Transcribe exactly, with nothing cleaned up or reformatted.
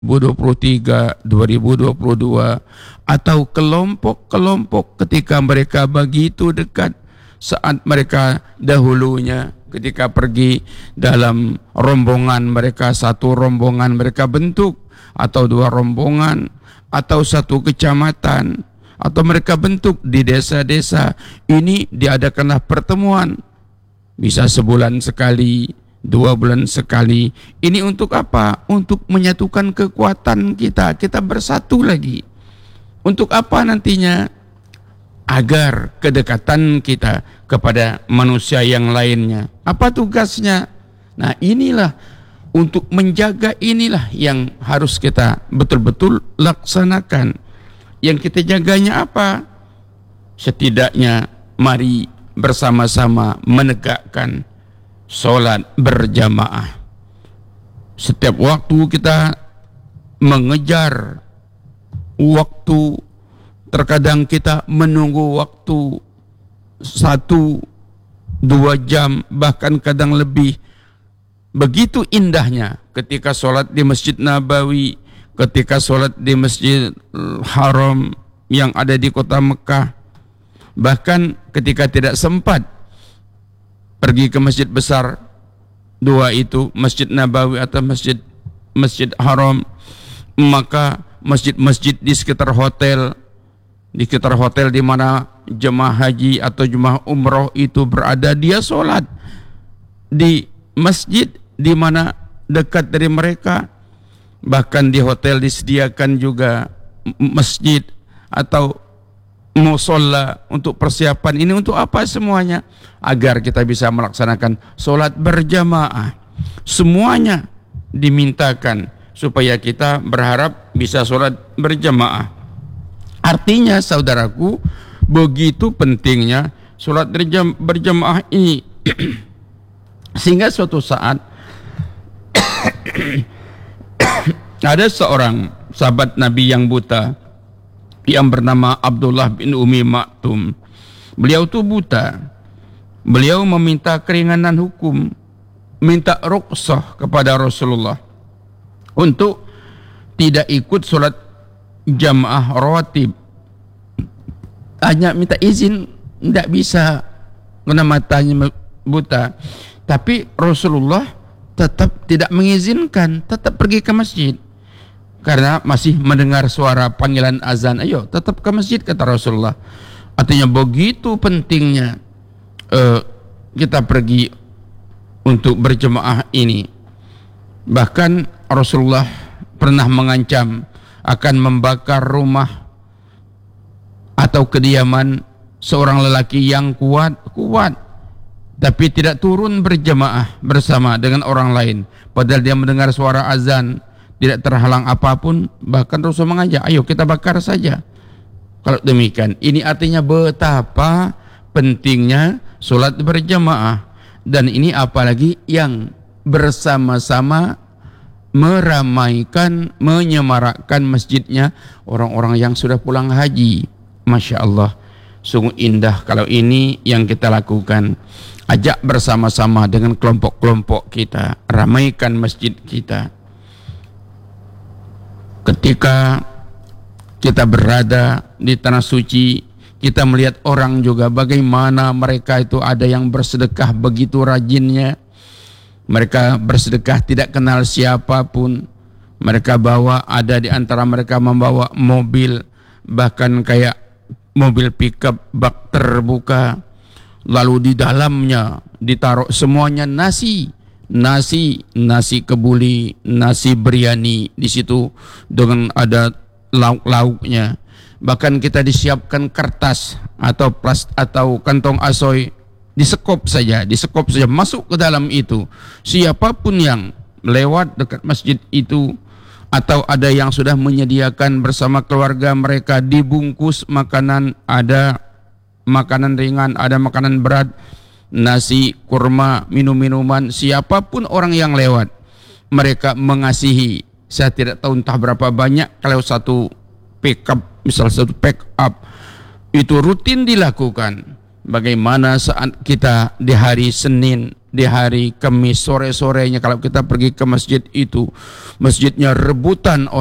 dua ribu dua puluh tiga, dua ribu dua puluh dua, atau kelompok-kelompok ketika mereka begitu dekat saat mereka dahulunya ketika pergi dalam rombongan mereka, satu rombongan mereka bentuk atau dua rombongan atau satu kecamatan atau mereka bentuk di desa-desa. Ini diadakanlah pertemuan bisa sebulan sekali, dua bulan sekali. Ini untuk apa? Untuk menyatukan kekuatan kita, kita bersatu lagi. Untuk apa nantinya? Agar kedekatan kita kepada manusia yang lainnya. Apa tugasnya? Nah, inilah untuk menjaga, inilah yang harus kita betul-betul laksanakan. Yang kita jaganya apa? Setidaknya mari bersama-sama menegakkan sholat berjamaah. Setiap waktu kita mengejar waktu, terkadang kita menunggu waktu satu, dua jam, bahkan kadang lebih. Begitu indahnya ketika sholat di Masjid Nabawi, ketika sholat di Masjid Haram yang ada di kota Mekah. Bahkan ketika tidak sempat pergi ke masjid besar dua itu, Masjid Nabawi atau Masjid Masjid Haram, maka masjid-masjid di sekitar hotel, di sekitar hotel di mana jemaah haji atau jemaah umroh itu berada, dia sholat di masjid di mana dekat dari mereka. Bahkan di hotel disediakan juga masjid atau musola untuk persiapan. Ini untuk apa semuanya? Agar kita bisa melaksanakan sholat berjamaah. Semuanya dimintakan supaya kita berharap bisa sholat berjamaah. Artinya saudaraku, begitu pentingnya sholat berjamaah ini. Sehingga suatu saat ada seorang sahabat Nabi yang buta yang bernama Abdullah bin Umi Maktum. Beliau itu buta. Beliau meminta keringanan hukum, minta rukhsah kepada Rasulullah untuk tidak ikut sholat jamaah rawatib. Hanya minta izin, tidak bisa karena matanya buta. Tapi Rasulullah tetap tidak mengizinkan, tetap pergi ke masjid. Karena masih mendengar suara panggilan azan, ayo tetap ke masjid, kata Rasulullah. Artinya begitu pentingnya uh, kita pergi untuk berjemaah ini. Bahkan Rasulullah pernah mengancam akan membakar rumah atau kediaman seorang lelaki yang kuat, kuat, tapi tidak turun berjemaah bersama dengan orang lain. Padahal dia mendengar suara azan, tidak terhalang apapun. Bahkan Rasul mengajak, ayo kita bakar saja. Kalau demikian, ini artinya betapa pentingnya sholat berjamaah. Dan ini apalagi yang bersama-sama meramaikan, menyemarakkan masjidnya orang-orang yang sudah pulang haji. Masya Allah, sungguh indah kalau ini yang kita lakukan. Ajak bersama-sama dengan kelompok-kelompok kita, ramaikan masjid kita. Ketika kita berada di tanah suci, kita melihat orang juga bagaimana mereka itu ada yang bersedekah begitu rajinnya. Mereka bersedekah tidak kenal siapapun. Mereka bawa, ada di antara mereka membawa mobil, bahkan kayak mobil pickup bak terbuka, lalu di dalamnya ditaruh semuanya nasi. Nasi, nasi kebuli, nasi biryani di situ dengan ada lauk-lauknya. Bahkan kita disiapkan kertas atau plastik atau kantong asoy, disekop saja, disekop saja masuk ke dalam itu. Siapapun yang lewat dekat masjid itu atau ada yang sudah menyediakan bersama keluarga mereka, dibungkus makanan, ada makanan ringan, ada makanan berat, nasi, kurma, minum-minuman, siapapun orang yang lewat, mereka mengasihi. Saya tidak tahu entah berapa banyak, kalau satu pick up, misal satu pick up, itu rutin dilakukan. Bagaimana saat kita di hari Senin di hari Kamis sore-sorenya kalau kita pergi ke masjid itu, masjidnya rebutan